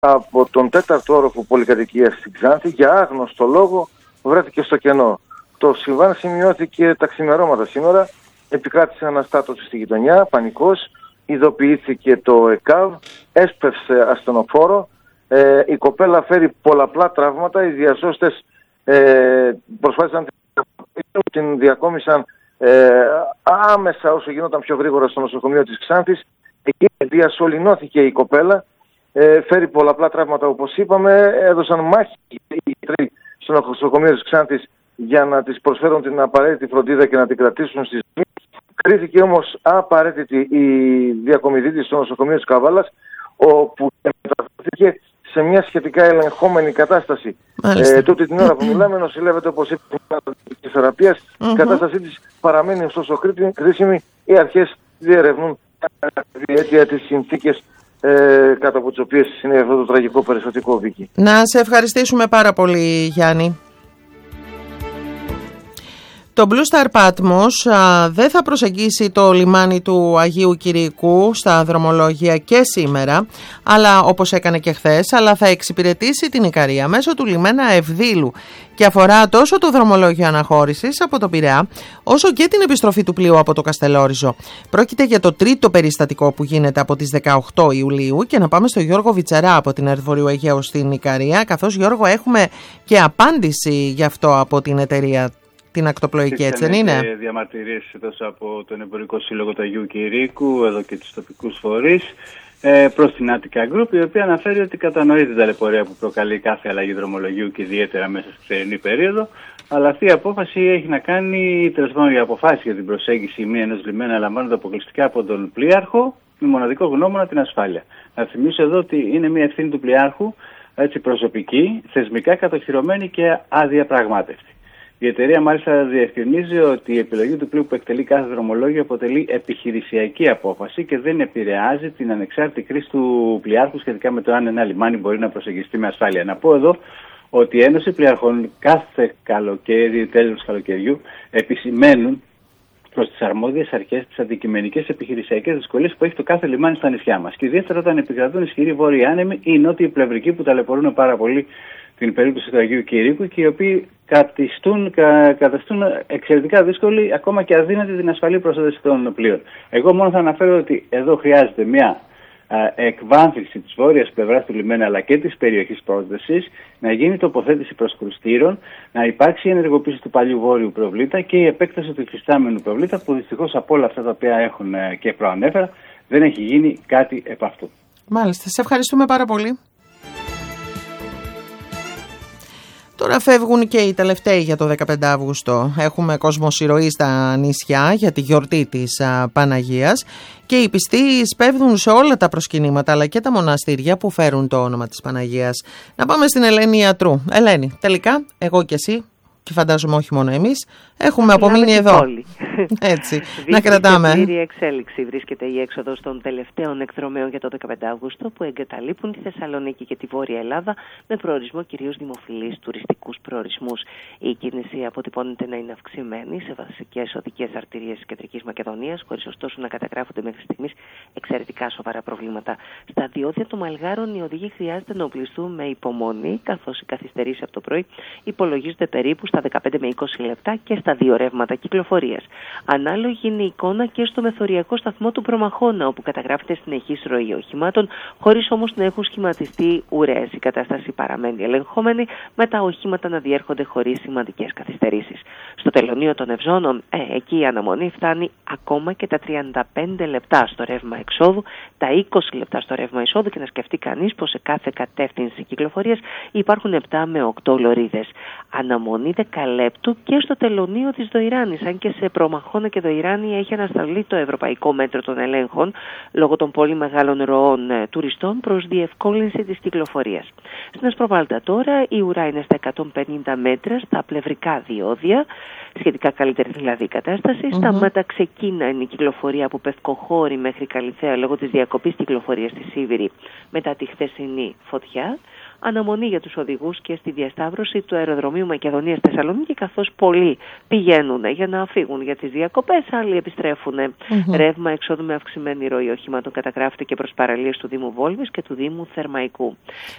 από τον 4ο όροφο πολυκατοικίας στην Ξάνθη για άγνωστο λόγο βρέθηκε στο κενό. Το συμβάν σημειώθηκε τα ξημερώματα σήμερα, επικράτησε αναστάτωση στη γειτονιά, πανικός, ειδοποιήθηκε το ΕΚΑΒ, έσπευσε ασθενοφόρο, η κοπέλα φέρει πολλαπλά τραύματα, οι διασώστες προσπάθησαν την διακόμισαν άμεσα όσο γινόταν πιο γρήγορα στο νοσοκομείο της Ξάνθης. Εκεί διασωληνώθηκε η κοπέλα, φέρει πολλαπλά τραύματα όπως είπαμε, έδωσαν μάχη οι γιατροί στο νοσοκομείο της Ξάνθης για να της προσφέρουν την απαραίτητη φροντίδα και να την κρατήσουν στη ζωή. Κρίθηκε όμως απαραίτητη η διακομιδή της στο νοσοκομείο της Καβάλας, όπου μεταφέρθηκε σε μια σχετικά ελεγχόμενη κατάσταση. Τούτη την ώρα που μιλάμε νοσηλεύεται, όπως είπε, της θεραπείας. Η κατάστασή της παραμένει ωστόσο κρίσιμη. Οι αρχές διερευνούν διαίτια τις συνθήκες κάτω από τις οποίες είναι αυτό το τραγικό περιστατικό, Βίκη. Να σε ευχαριστήσουμε πάρα πολύ, Γιάννη. Το Blue Star Patmos δεν θα προσεγγίσει το λιμάνι του Αγίου Κυριακού στα δρομολόγια και σήμερα, αλλά όπως έκανε και χθες, αλλά θα εξυπηρετήσει την Ικαρία μέσω του λιμένα Ευδήλου και αφορά τόσο το δρομολόγιο αναχώρησης από τον Πειραιά, όσο και την επιστροφή του πλοίου από το Καστελόριζο. Πρόκειται για το τρίτο περιστατικό που γίνεται από τις 18 Ιουλίου και να πάμε στο Γιώργο Βιτσαρά από την ΕΡΤ Βορείου Αιγαίου στην Ικαρία, καθώς, Γιώργο, έχουμε και απάντηση γι' αυτό από την εταιρεία την ακτοπλοϊκή, έτσι δεν είναι? Διαμαρτυρίες τόσο από τον Εμπορικό Σύλλογο του Αγίου Κυρίκου, εδώ και τους τοπικούς φορείς, προς την Attica Group, η οποία αναφέρει ότι κατανοεί την ταλαιπωρία που προκαλεί κάθε αλλαγή δρομολογίου και ιδιαίτερα μέσα στη θερινή περίοδο, αλλά αυτή η απόφαση έχει να κάνει, τέλος πάντων, η αποφάση για την προσέγγιση μία ενός λιμένα λαμβάνονται αποκλειστικά από τον πλοίαρχο, με μοναδικό γνώμονα την ασφάλεια. Να θυμίσω εδώ ότι είναι μία ευθύνη του πλοίαρχου, έτσι, προσωπική, θεσμικά κατοχυρωμένη και αδιαπραγμάτευτη. Η εταιρεία μάλιστα διευκρινίζει ότι η επιλογή του πλοίου που εκτελεί κάθε δρομολόγιο αποτελεί επιχειρησιακή απόφαση και δεν επηρεάζει την ανεξάρτητη κρίση του πλοιάρχου σχετικά με το αν ένα λιμάνι μπορεί να προσεγγιστεί με ασφάλεια. Να πω εδώ ότι η Ένωση Πλοιάρχων κάθε καλοκαίρι, τέλος καλοκαιριού, επισημαίνουν προς τις αρμόδιες αρχές τις αντικειμενικές επιχειρησιακές δυσκολίες που έχει το κάθε λιμάνι στα νησιά μας. Και ιδιαίτερα όταν επικρατούν ισχυροί βόρειοι άνεμοι ή νότιοι πλευρικοί που ταλαιπωρούν πάρα πολύ την περίπτωση του Αγίου Κυρίκου και οι οποίοι καταστούν εξαιρετικά δύσκολη, ακόμα και αδύνατη, την ασφαλή προσέγγιση των πλοίων. Εγώ μόνο θα αναφέρω ότι εδώ χρειάζεται μια εκβάθυνση της βόρειας πλευράς του λιμένα αλλά και της περιοχής πρόσδεσης, να γίνει τοποθέτηση προσκρουστήρων, να υπάρξει η ενεργοποίηση του παλιού βόρειου προβλήτα και η επέκταση του υφιστάμενου προβλήτα, που δυστυχώς από όλα αυτά τα οποία έχουν και προανέφερα δεν έχει γίνει κάτι επ' αυτού. Μάλιστα, σε ευχαριστούμε πάρα πολύ. Τώρα φεύγουν και οι τελευταίοι για το 15 Αύγουστο. Έχουμε κοσμοσυρωή στα νησιά για τη γιορτή της Παναγίας και οι πιστοί σπέβδουν σε όλα τα προσκυνήματα αλλά και τα μοναστήρια που φέρουν το όνομα της Παναγίας. Να πάμε στην Ελένη Ιατρού. Ελένη, τελικά εγώ και εσύ, και φαντάζομαι όχι μόνο εμείς, έχουμε απομείνει εδώ. Έτσι, να κρατάμε. Σε πλήρη εξέλιξη βρίσκεται η έξοδος των τελευταίων εκδρομέων για το 15 Αύγουστο που εγκαταλείπουν τη Θεσσαλονίκη και τη Βόρεια Ελλάδα με προορισμό κυρίως δημοφιλείς τουριστικούς προορισμούς. Η κίνηση αποτυπώνεται να είναι αυξημένη σε βασικές οδικές αρτηρίες της Κεντρικής Μακεδονίας, χωρίς ωστόσο να καταγράφονται μέχρι στιγμής εξαιρετικά σοβαρά προβλήματα. Στα διόδια των Μαλγάρων οι οδηγοί χρειάζεται να οπλιστούν με υπομονή, καθώς οι καθυστερήσεις από το πρωί υπολογίζονται περίπου στα 15 με 20 λεπτά και στα δύο ρεύματα κυκλοφορίας. Ανάλογη είναι η εικόνα και στο μεθοριακό σταθμό του Προμαχώνα, όπου καταγράφεται συνεχής ροή οχημάτων, χωρίς όμως να έχουν σχηματιστεί ουρές. Η κατάσταση παραμένει ελεγχόμενη, με τα οχήματα να διέρχονται χωρίς σημαντικές καθυστερήσεις. Στο τελωνείο των Ευζώνων, εκεί η αναμονή φτάνει ακόμα και τα 35 λεπτά στο ρεύμα εξόδου, τα 20 λεπτά στο ρεύμα εισόδου, και να σκεφτεί κανείς πως σε κάθε κατεύθυνση κυκλοφορίας υπάρχουν 7 με 8 λωρίδες. Αναμονή 10 λεπτού και στο τελωνείο της Δοϊράνης, αν και σε Προμαχώνα και Δοϊράνη έχει ανασταλεί το ευρωπαϊκό μέτρο των ελέγχων λόγω των πολύ μεγάλων ροών τουριστών προς διευκόλυνση της κυκλοφορίας. Στην Ασπροβάλτα τώρα η ουρά είναι στα 150 μέτρα στα πλευρικά διόδια, σχετικά καλύτερη δηλαδή η κατάσταση. Στα Ματαξεκίνα είναι η κυκλοφορία από Πευκοχώρη μέχρι Καλυθέα λόγω της διακοπής κυκλοφορίας στη Σίβηρη μετά τη χθεσινή φωτιά. Αναμονή για τους οδηγούς και στη διασταύρωση του αεροδρομίου Μακεδονίας Θεσσαλονίκη, καθώς πολλοί πηγαίνουν για να φύγουν για τις διακοπές, άλλοι επιστρέφουν. Ρεύμα εξόδου με αυξημένη ροή οχημάτων καταγράφεται και προς παραλίες του Δήμου Βόλβης και του Δήμου Θερμαϊκού.